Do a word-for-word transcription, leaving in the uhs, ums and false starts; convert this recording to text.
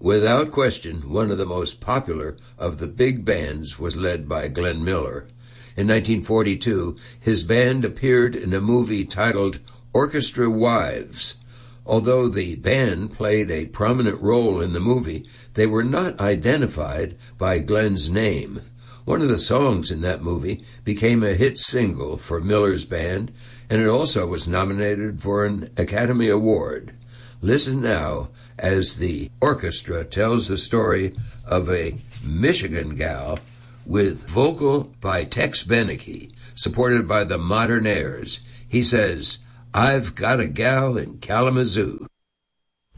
Without question, one of the most popular of the big bands was led by Glenn Miller. In nineteen forty-two, his band appeared in a movie titled Orchestra Wives. Although the band played a prominent role in the movie, they were not identified by Glenn's name. One of the songs in that movie became a hit single for Miller's band, and it also was nominated for an Academy Award. Listen now as the orchestra tells the story of a Michigan gal with vocal by Tex Beneke, supported by the Modernaires. He says, "I've got a gal in Kalamazoo."